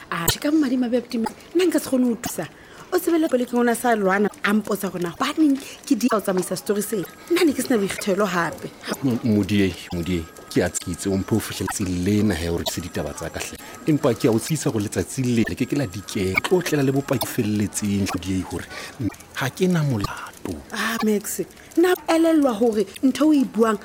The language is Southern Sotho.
ka mmadi mabebti nna nka se kgone ho thusa o tsebele pele ke ona sa lwana a mpotsa gona ba neng ke di o tsamaisa story se nna ne ke sena boikgethelo hape modie ke a tsitse o mpho fihletse lena he hore se ditaba tsa kahle empa ke a o tsisa go letsatsi le ke la dike o tlela le bopaki felletseng modie hore ha ke na molato Max na elellwa hore ntho o e buang